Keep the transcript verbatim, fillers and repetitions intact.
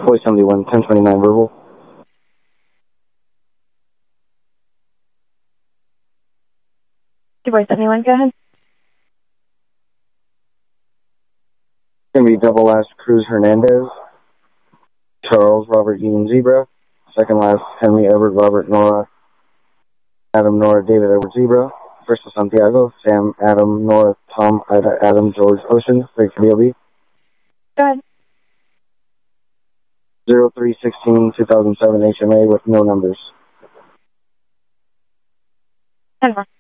Boy seventy-one, ten twenty-nine verbal. Boy seventy-one, go ahead. It's going to be double last Cruz Hernandez, Charles Robert Ian Zebra, second last Henry Edward Robert Nora, Adam Nora David Edward Zebra, first to Santiago, Sam Adam Nora Tom Ida Adam George Ocean, wait for D O B. Go ahead. zero three sixteen two thousand seven H M A with no numbers. ten more.